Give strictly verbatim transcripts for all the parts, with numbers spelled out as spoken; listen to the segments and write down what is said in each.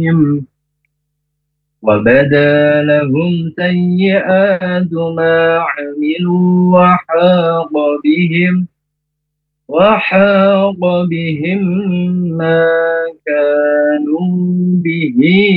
بهم وبدا لهم سيئات ما عملوا وحاق بهم وحاق بهم ما كانوا به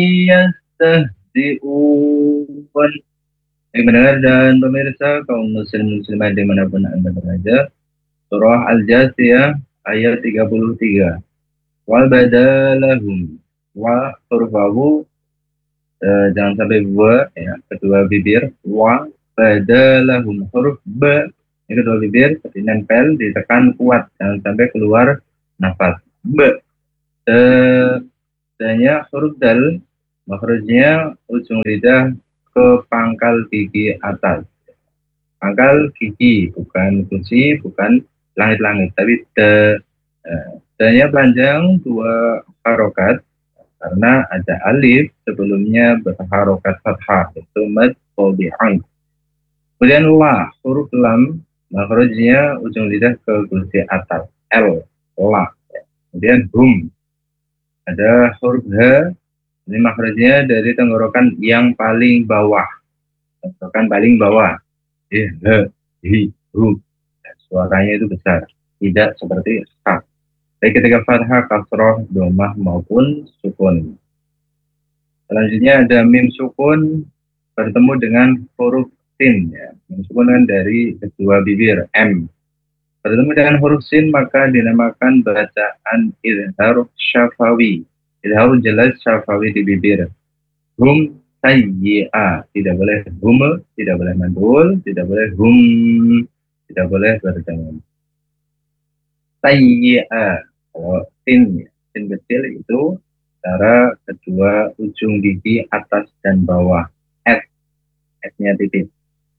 يستهزئون. Baik pendengar dan pemirsa kaum muslim muslimat dimanapun Anda berada, surah Al-Jasiyah ayat tiga puluh tiga. Wa badalahum, wa huruf wawu eh, jangan sampai wa ya, kedua bibir, wa badalahum huruf ba ini kedua bibir nempel ditekan kuat jangan sampai keluar nafas. Ba eh, adanya huruf dal makhrajnya ujung lidah ke pangkal gigi atas. Pangkal gigi, bukan kursi, bukan langit-langit, tapi de. D-nya panjang dua harokat karena ada alif sebelumnya berharokat fathah, itu mad tabi'i. Kemudian la, huruf lam, makhrajnya ujung lidah ke kursi atas, L, la. Kemudian hum, ada huruf h. Ini makhrajnya dari tenggorokan yang paling bawah. Tenggorokan paling bawah. Hi, he, hi, hu. Suaranya itu besar. Tidak seperti ha. Baik ketika fathah, kasroh, domah maupun sukun. Selanjutnya ada mim sukun bertemu dengan huruf sin. Ya. Mim sukun kan dari kedua bibir, M. Bertemu dengan huruf sin maka dinamakan bacaan izhar syafawi. Izhar jelas syafawi di bibir. Hum sayyi'a, tidak boleh hum, tidak boleh mandul, tidak boleh hum, tidak boleh berdengung. Sayyi'a, kalau sin, sin kecil itu antara kedua ujung gigi atas dan bawah. S, S-nya titik.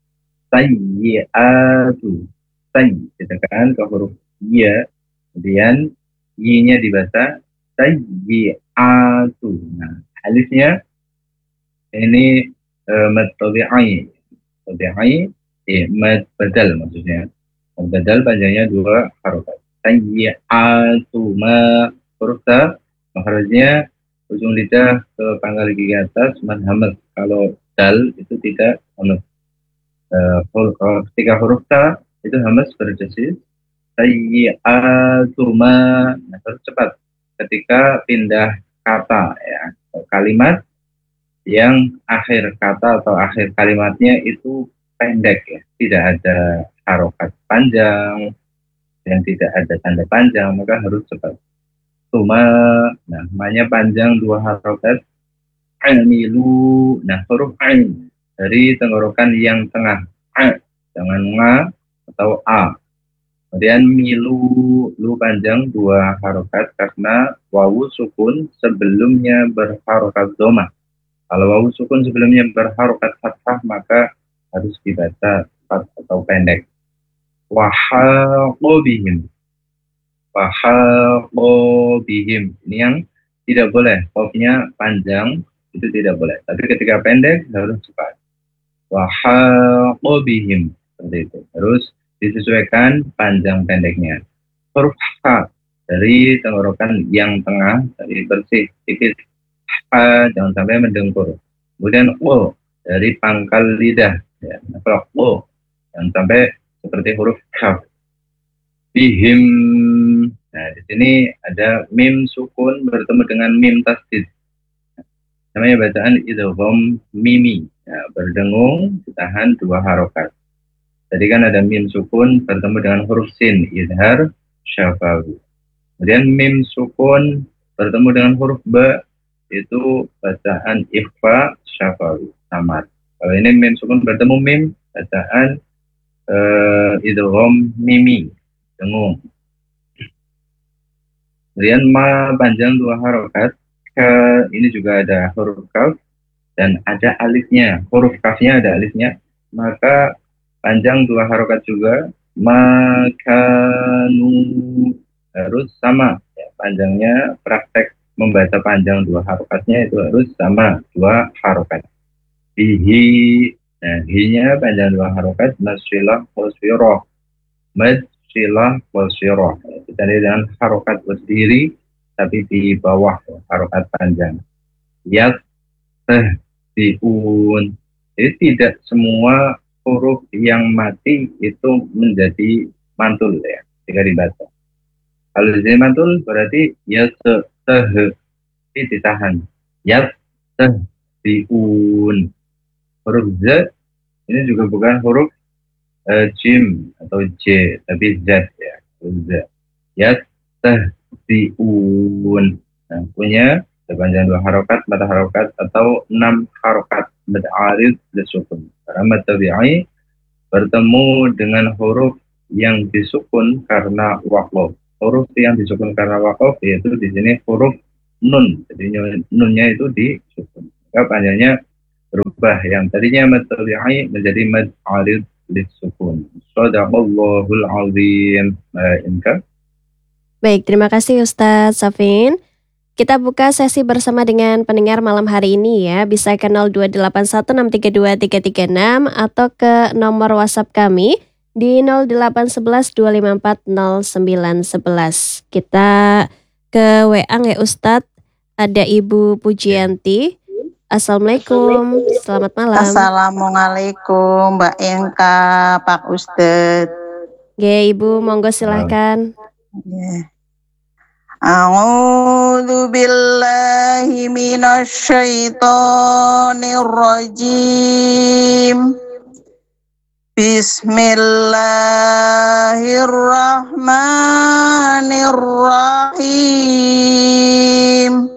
Sayyi'atu, say, ditekan ke huruf ya, kemudian y-nya dibaca sayyi'atu. Nah, alifnya ini uh, mad tabi'i, tabi'i, eh, mad badal maksudnya. Mad badal panjangnya dua harokat. Sayyi'atu ma, huruf ta, makhrajnya ujung lidah ke pangkal gigi atas, mad hamad. Kalau dal itu tidak hamad. Uh, huruf, uh, ketika huruf ta itu hamad berdesis. Sayyi'atu ma, nah, harus cepat. Ketika pindah kata ya, kalimat yang akhir kata atau akhir kalimatnya itu pendek ya, tidak ada harokat panjang dan tidak ada tanda panjang, maka harus cepat. Tuma, nah namanya panjang dua harokat. Amilu, nah huruf ain dari tenggorokan yang tengah, a, jangan nga atau a. Kemudian milu, lu panjang dua harokat karena wawu sukun sebelumnya berharokat doma. Kalau wawu sukun sebelumnya berharokat fathah maka harus dibaca cepat atau pendek. Wahaqo bihim, wahaqo bihim, ini yang tidak boleh, qofnya panjang itu tidak boleh. Tapi ketika pendek harus cepat. Wahaqo bihim, seperti itu. Harus disesuaikan panjang pendeknya. Huruf ha dari tenggorokan yang tengah, dari bersih sedikit. Ha, jangan sampai mendengkur. Kemudian o dari pangkal lidah, ya. Kalau o jangan sampai seperti huruf kaf. Bihim, nah di sini ada mim sukun bertemu dengan mim tasdid. Namanya bacaan idgham mimi, ya, berdengung ditahan dua harokat. Tadi kan ada mim sukun bertemu dengan huruf sin, izhar syafawi. Kemudian mim sukun bertemu dengan huruf ba, itu bacaan ikhfa syafawi, samar. Kalau ini mim sukun bertemu mim, bacaan uh, idgham mimi, dengung. Kemudian ma panjang dua harokat, ke, ini juga ada huruf kaf dan ada alifnya, huruf kafnya ada alifnya, maka panjang dua harokat juga, makanu harus sama ya, panjangnya praktek membaca panjang dua harokatnya itu harus sama dua harokat. Bihi, nah hi-nya panjang dua harokat, masyilah wasyiroh, masyilah wasyiroh, kita dengan harokat berdiri tapi di bawah harokat panjang. yastahzi'un. Jadi tidak semua huruf yang mati itu menjadi mantul ya, jika dibaca. Kalau jadi mantul berarti yastah ini ditahan. Yastahzi'un. Huruf Z ini juga bukan huruf uh, jim atau J, tapi Z ya. Huruf Z. Yastahzi'un. Nah, punya sepanjang dua harokat, mata harokat atau enam harokat mad arid disukun. Karena mad tabi'i bertemu dengan huruf yang disukun karena waqaf. Huruf yang disukun karena waqaf yaitu di sini huruf nun. Jadi nunnya itu disukun. Maka panjangnya berubah, yang tadinya mad tabi'i menjadi mad arid disukun. Shadaqallahul azim. Inka. Baik, terima kasih Ustadz Safin. Kita buka sesi bersama dengan pendengar malam hari ini ya. Bisa ke nol dua delapan satu enam tiga dua tiga tiga enam atau ke nomor WhatsApp kami di nol delapan satu satu dua lima empat nol sembilan satu satu. Kita ke W A ya Ustadz. Ada Ibu Pujianti. Assalamualaikum. Selamat malam. Assalamualaikum Mbak Engka, Pak Ustadz. Oke, Ibu, monggo silahkan. Yeah. A'udzu billahi minasyaitonir rajim. Bismillahirrahmanirrahim.